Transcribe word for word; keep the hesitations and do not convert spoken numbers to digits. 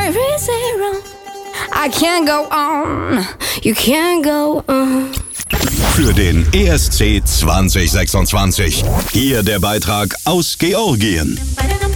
three zero. I can't go on, you can't go on. Für den E S C zwanzig sechsundzwanzig. Hier der Beitrag aus Georgien.